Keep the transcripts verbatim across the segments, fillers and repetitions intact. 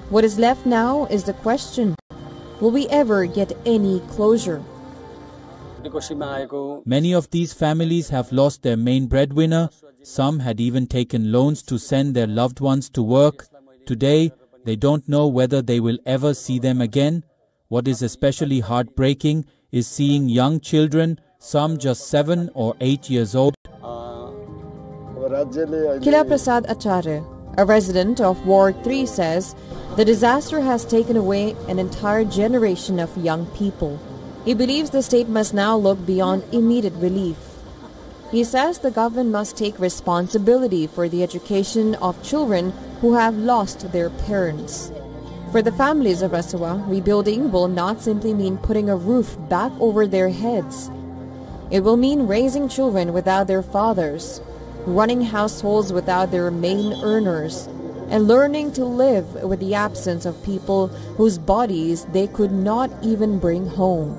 What is left now is the question: will we ever get any closure? Many of these families have lost their main breadwinner. Some had even taken loans to send their loved ones to work. Today, they don't know whether they will ever see them again. What is especially heartbreaking is seeing young children, some just seven or eight years old. Kila Prasad Acharya, a resident of Ward three, says the disaster has taken away an entire generation of young people. He believes the state must now look beyond immediate relief. He says the government must take responsibility for the education of children who have lost their parents. For the families of Rasua, rebuilding will not simply mean putting a roof back over their heads. It will mean raising children without their fathers, running households without their main earners, and learning to live with the absence of people whose bodies they could not even bring home.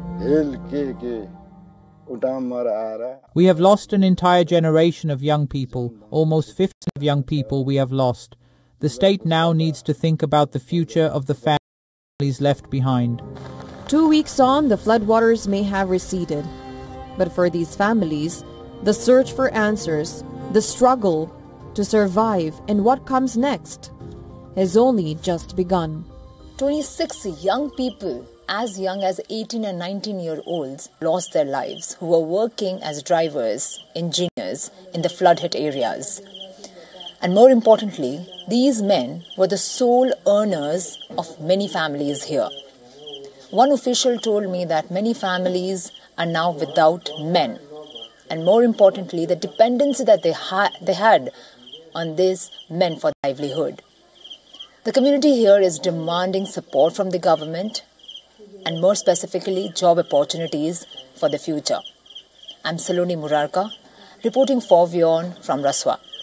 We have lost an entire generation of young people, almost fifty of young people we have lost. The state now needs to think about the future of the families left behind. Two weeks on, the floodwaters may have receded. But for these families, the search for answers, the struggle to survive, and what comes next has only just begun. twenty-six young people, as young as eighteen and nineteen year olds, lost their lives, who were working as drivers, engineers in the flood-hit areas. And more importantly, these men were the sole earners of many families here. One official told me that many families are now without men. And more importantly, the dependency that they, ha- they had on these men for livelihood. The community here is demanding support from the government and more specifically job opportunities for the future. I'm Saloni Murarka, reporting for WION from Rasua.